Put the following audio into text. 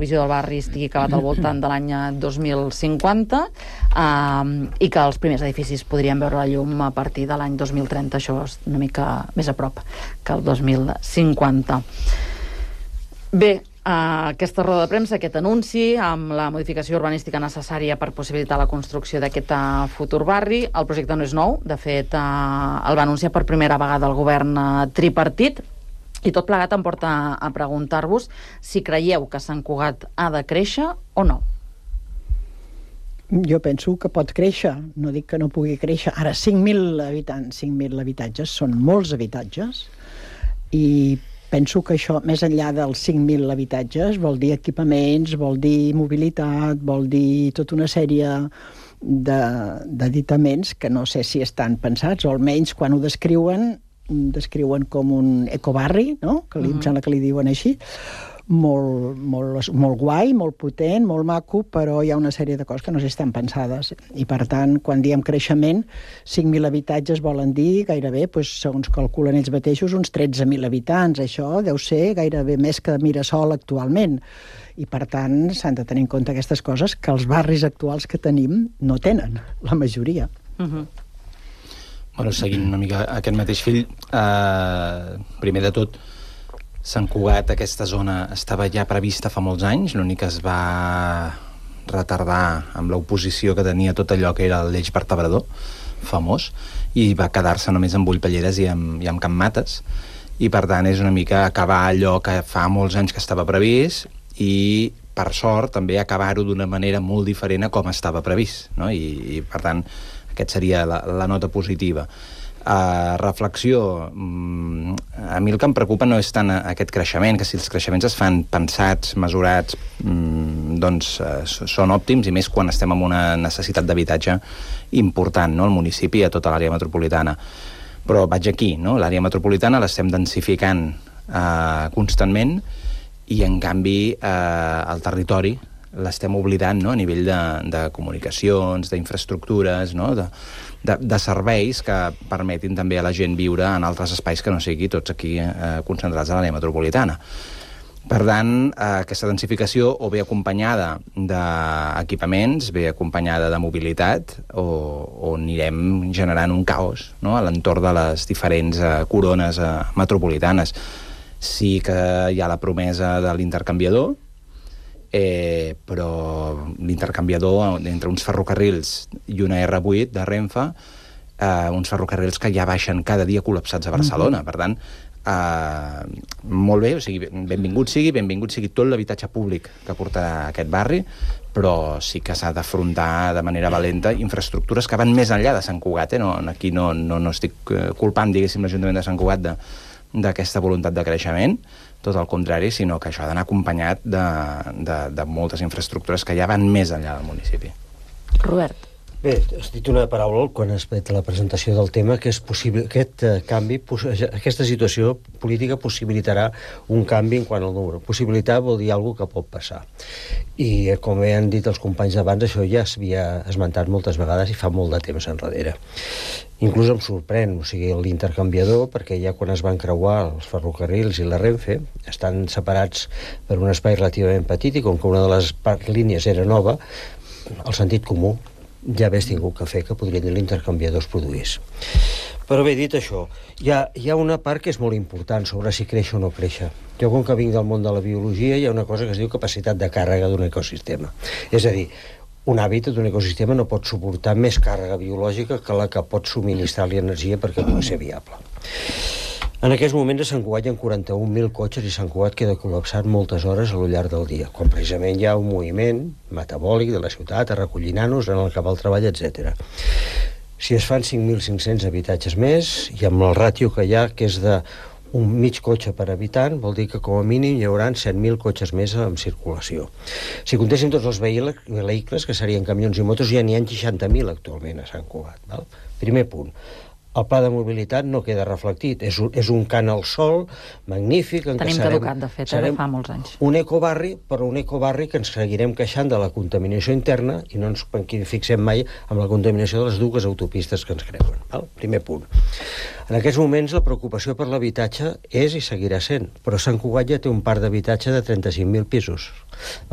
visió del barri estigui acabat al voltant de l'any 2050 i que els primers edificis podrien veure la llum a partir de l'any 2030. Això és una mica més a prop que el 2050. Bé, aquesta roda de premsa, aquest anunci amb la modificació urbanística necessària per possibilitar la construcció d'aquest futur barri. El projecte no és nou, de fet el va anunciar per primera vegada el govern tripartit, i tot plegat em porta a preguntar-vos si creieu que Sant Cugat ha de créixer o no. Jo penso que pot créixer, no dic que no pugui créixer. Ara, 5.000 habitants, 5.000 habitatges, són molts habitatges, i penso que això, més enllà dels 5.000 habitatges, vol dir equipaments, vol dir mobilitat, vol dir tota una sèrie d'aditaments que no sé si estan pensats, o almenys quan ho descriuen com un ecobarri, no? Que em sembla que li diuen així, molt guai, molt potent, molt maco, però hi ha una sèrie de coses que no estan pensades. I per tant, quan diem creixement, 5.000 habitatges volen dir gairebé, segons calculen ells mateixos, uns 13.000 habitants. Això deu ser gairebé més que Mirasol actualment. I per tant, s'han de tenir en compte aquestes coses que els barris actuals que tenim no tenen, la majoria. Bueno, seguint una mica aquest mateix fil, primer de tot, Sant Cugat, aquesta zona, estava ja prevista fa molts anys, l'únic que es va retardar amb l'oposició que tenia tot allò que era l'eix vertebrador, famós, i va quedar-se només amb Bullpelleres i amb Can Mates, i per tant és una mica acabar allò que fa molts anys que estava previst, i per sort també acabar-ho d'una manera molt diferent a com estava previst, no? I per tant aquest seria la nota positiva. Reflexió, a mi el que em preocupa no és tant aquest creixement, que si els creixements es fan pensats, mesurats, doncs són òptims, i més quan estem en una necessitat d'habitatge important, no? Al municipi i a tota l'àrea metropolitana. Però vaig aquí, no? L'àrea metropolitana l'estem densificant constantment, i en canvi el territori l'estem oblidant, no? A nivell de comunicacions, d'infraestructures, no? De serveis que permetin també a la gent viure en altres espais que no sigui tots aquí concentrats a l'àrea metropolitana. Per tant, aquesta densificació o ve acompanyada d'equipaments, ve acompanyada de mobilitat, o anirem generant un caos, no? A l'entorn de les diferents corones metropolitanes. Sí que hi ha la promesa de l'intercanviador, però l'intercanviador entre uns ferrocarrils i una R8 de Renfe, uns ferrocarrils que ja baixen cada dia col·lapsats a Barcelona. Per tant, molt bé, o sigui, benvingut sigui tot l'habitatge públic que porta aquest barri, però sí que s'ha d'afrontar de manera valenta infraestructures que van més enllà de Sant Cugat. Aquí no estic culpant, diguéssim, l'Ajuntament de Sant Cugat d'aquesta voluntat de creixement, tot el contrari, sinó que això ha d'anar acompanyat de moltes infraestructures que ja van més enllà del municipi. Robert. Bé, has dit una paraula quan has fet la presentació del tema, que és possible, aquest canvi, aquesta situació política possibilitarà un canvi en quant al número. Possibilitar vol dir alguna que pot passar. I com han dit els companys d'abans, això ja s'havia esmentat moltes vegades i fa molt de temps enrere. Inclús em sorprèn, o sigui, l'intercanviador, perquè ja quan es van creuar els ferrocarrils i la Renfe, estan separats per un espai relativament petit, i com que una de les línies era nova, el sentit comú ja hagués tingut que fer que podria dir l'intercanviador es produís. Però bé, dit això, hi ha una part que és molt important sobre si creix o no créixer. Jo, com que vinc del món de la biologia, hi ha una cosa que es diu capacitat de càrrega d'un ecosistema. És a dir, un hàbitat d'un ecosistema no pot suportar més càrrega biològica que la que pot subministrar-li energia perquè pugui ser viable. En aquests moments a Sant Cugat hi ha 41.000 cotxes i Sant Cugat queda col·lapsat moltes hores a lo llarg del dia, quan precisament hi ha un moviment metabòlic de la ciutat a recollir nanos, en el cap al treball, etc. Si es fan 5.500 habitatges més, i amb el ràtio que hi ha, que és d'un mig cotxe per habitant, vol dir que com a mínim hi haurà 7.000 cotxes més en circulació. Si comptéssim tots els vehicles, que serien camions i motos, ja n'hi ha 60.000 actualment a Sant Cugat. Val? Primer punt. El pla de mobilitat no queda reflectit. És un cant al sol magnífic. Tenim caducat, de fet, fa molts anys. Un ecobarri, però un ecobarri que ens seguirem queixant de la contaminació interna i no ens fixem mai amb la contaminació de les dues autopistes que ens creuen. Val? Primer punt. En aquests moments la preocupació per l'habitatge és i seguirà sent, però Sant Cugat ja té un parc d'habitatge de 35.000 pisos.